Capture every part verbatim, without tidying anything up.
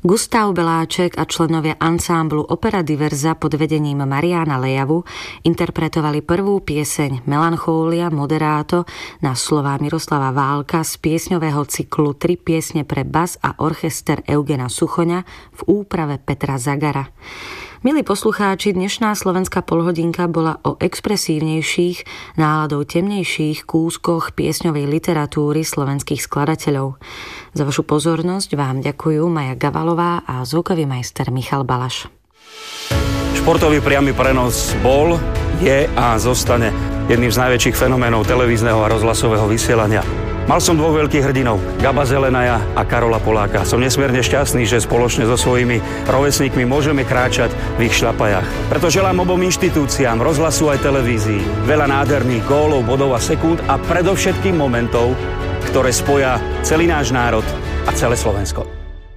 Gustav Beláček a členovia ansámblu Opera Diverza pod vedením Mariána Lejavu interpretovali prvú pieseň Melanchólia Moderato na slová Miroslava Válka z piesňového cyklu Tri piesne pre bas a orchester Eugena Suchoňa v úprave Petra Zagara. Milí poslucháči, dnešná slovenská polhodinka bola o expresívnejších, náladou temnejších kúskoch piesňovej literatúry slovenských skladateľov. Za vašu pozornosť vám ďakujú Maja Gavalová a zvukový majster Michal Balaš. Športový priamy prenos bol, je a zostane jedným z najväčších fenoménov televízneho a rozhlasového vysielania. Mal som dvoch veľkých hrdinov, Gaba Zelenaja a Karola Poláka. Som nesmierne šťastný, že spoločne so svojimi rovesníkmi môžeme kráčať v ich šľapajách. Preto želám obom inštitúciám, rozhlasu aj televízii, veľa nádherných gólov, bodov a sekúnd a predovšetkým momentov, ktoré spoja celý náš národ a celé Slovensko.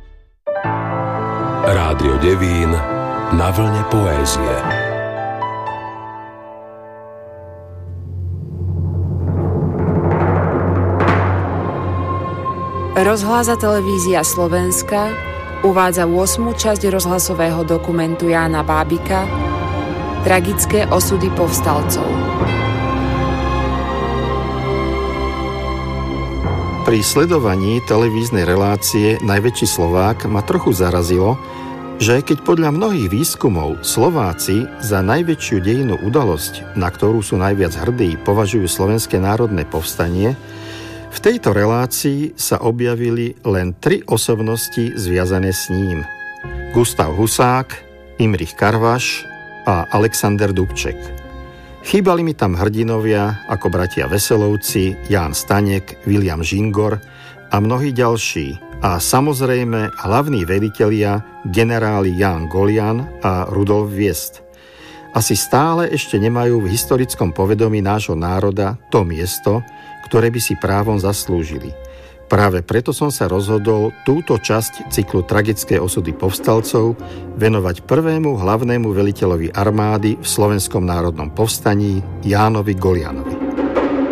Rádio Devín na vlne poézie. Rozhlas a televízia Slovenska uvádza ôsmu časť rozhlasového dokumentu Jána Bábika Tragické osudy povstalcov. Pri sledovaní televíznej relácie Najväčší Slovák ma trochu zarazilo, že keď podľa mnohých výskumov Slováci za najväčšiu dejinú udalosť, na ktorú sú najviac hrdí, považujú Slovenské národné povstanie, v tejto relácii sa objavili len tri osobnosti zviazané s ním. Gustav Husák, Imrich Karvaš a Alexander Dubček. Chýbali mi tam hrdinovia ako bratia Veselovci, Ján Stanek, William Žingor a mnohí ďalší. A samozrejme hlavní velitelia generáli Ján Golian a Rudolf Viest. Asi stále ešte nemajú v historickom povedomí nášho národa to miesto, ktoré by si právom zaslúžili. Práve preto som sa rozhodol túto časť cyklu Tragické osudy povstalcov venovať prvému hlavnému veliteľovi armády v Slovenskom národnom povstaní Jánovi Golianovi.